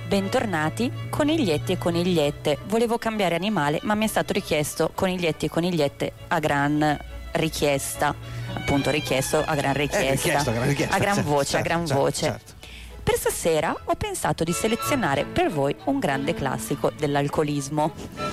Bentornati coniglietti e conigliette. Volevo cambiare animale, ma mi è stato richiesto coniglietti e conigliette a gran richiesta. Appunto, richiesto a gran richiesta. A gran voce. Certo. Per stasera ho pensato di selezionare per voi un grande classico dell'alcolismo.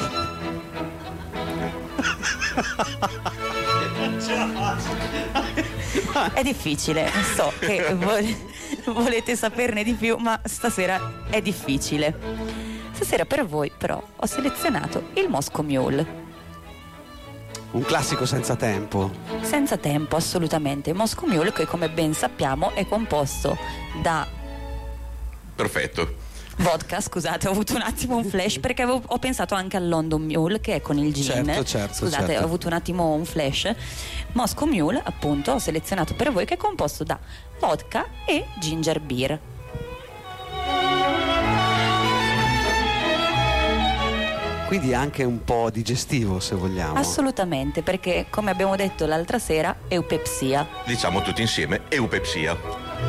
È difficile, so che volete saperne di più, ma stasera è difficile. Stasera per voi però ho selezionato il Moscow Mule. Un classico senza tempo. Senza tempo, assolutamente. Il Moscow Mule, che come ben sappiamo è composto da Perfetto. vodka, scusate, ho avuto un attimo un flash perché ho pensato anche al London Mule, che è con il gin. Certo. Ho avuto un attimo un flash. Moscow Mule, appunto, ho selezionato per voi, che è composto da vodka e ginger beer. Quindi anche un po' digestivo, se vogliamo. Assolutamente, perché come abbiamo detto l'altra sera, eupepsia. Diciamo tutti insieme, eupepsia.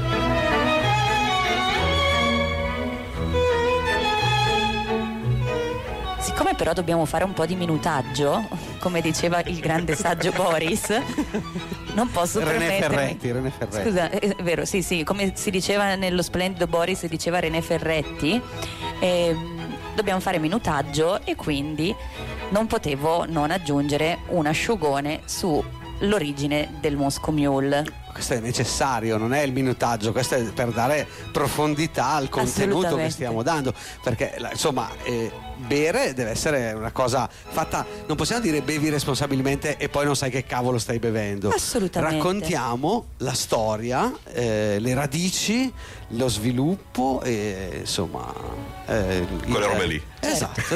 Siccome però dobbiamo fare un po' di minutaggio, come diceva il grande saggio Boris, non posso permettermi. René Ferretti. Scusa, è vero, sì, come si diceva nello splendido Boris, diceva René Ferretti, dobbiamo fare minutaggio e quindi non potevo non aggiungere un asciugone sull'origine del Moscow Mule. Questo è necessario, non è il minutaggio, questo è per dare profondità al contenuto che stiamo dando, perché insomma bere deve essere una cosa fatta, non possiamo dire bevi responsabilmente e poi non sai che cavolo stai bevendo. Assolutamente. Raccontiamo la storia, le radici, lo sviluppo e insomma quelle robe lì. Esatto.